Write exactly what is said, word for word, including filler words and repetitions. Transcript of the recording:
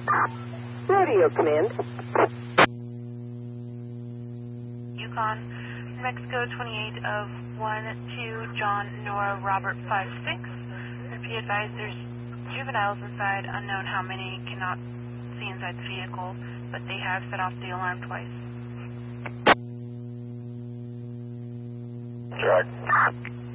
Radio command. Yukon, Mexico twenty-eight of one two John Nora Robert five six. Be advised there's juveniles inside, unknown how many, cannot see inside the vehicle, but they have set off the alarm twice. Track.